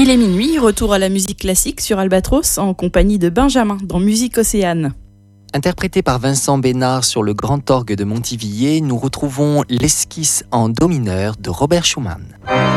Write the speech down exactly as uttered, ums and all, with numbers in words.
Il est minuit, retour à la musique classique sur Albatros en compagnie de Benjamin dans Musique Océane. Interprété par Vincent Bénard sur le grand orgue de Montivilliers, nous retrouvons l'esquisse en do mineur de Robert Schumann.